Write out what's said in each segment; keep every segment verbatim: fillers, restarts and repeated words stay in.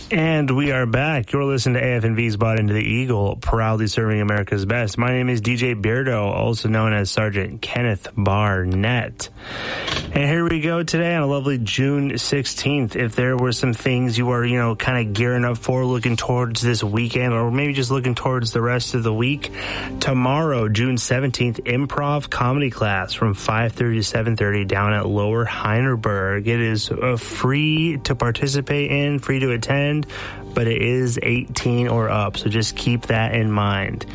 And we are back. You're listening to A F N V's Bought Into the Eagle, proudly serving America's best. My name is D J Beardo, also known as Sergeant Kenneth Barnett. And here we go today on a lovely June sixteenth. If there were some things you were, you know, kind of gearing up for, looking towards this weekend, or maybe just looking towards the rest of the week, tomorrow, June seventeenth, improv comedy class from five thirty to seven thirty down at Lower Heinerberg. It is uh, free to participate in, free to attend, but it is eighteen or up, so just keep that in mind.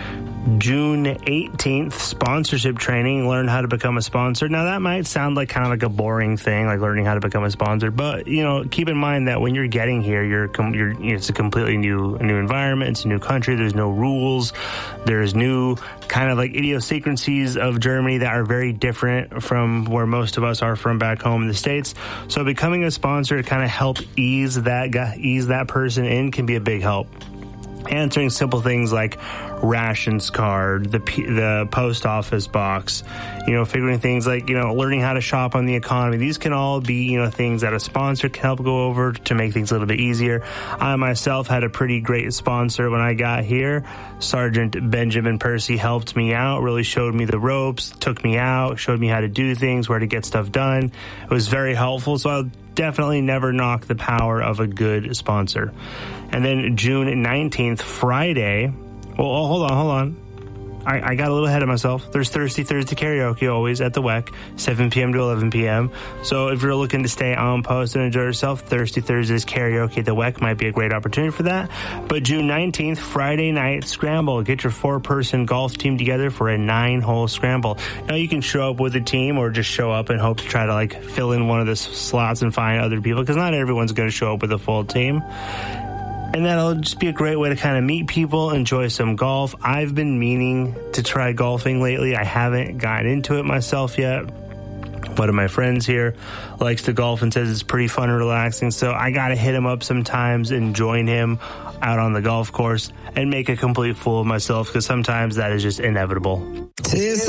June eighteenth, sponsorship training, learn how to become a sponsor. Now, that might sound like kind of like a boring thing, like learning how to become a sponsor, but, you know, keep in mind that when you're getting here, you're, you're it's a completely new, new environment, it's a new country, there's no rules, there's new kind of like idiosyncrasies of Germany that are very different from where most of us are from back home in the States. So becoming a sponsor to kind of help ease that guy, ease that person in can be a big help. Answering simple things like rations card, the the post office box, you know, figuring things like, you know, learning how to shop on the economy. These can all be, you know, things that a sponsor can help go over to make things a little bit easier. I myself had a pretty great sponsor when I got here. Sergeant Benjamin Percy helped me out, really showed me the ropes, took me out, showed me how to do things, where to get stuff done. It was very helpful, so I'll definitely never knock the power of a good sponsor. And then June nineteenth, Friday. Well, oh, hold on, hold on. I, I got a little ahead of myself. There's Thirsty Thursday karaoke always at the W E C, seven p.m. to eleven p.m. So if you're looking to stay on post and enjoy yourself, Thirsty Thursdays karaoke at the W E C might be a great opportunity for that. But June nineteenth, Friday night scramble. Get your four-person golf team together for a nine-hole scramble. Now, you can show up with a team or just show up and hope to try to, like, fill in one of the slots and find other people, because not everyone's going to show up with a full team. And that'll just be a great way to kind of meet people, enjoy some golf. I've been meaning to try golfing lately. I haven't gotten into it myself yet. One of my friends here likes to golf and says it's pretty fun and relaxing. So I got to hit him up sometimes and join him out on the golf course and make a complete fool of myself, because sometimes that is just inevitable.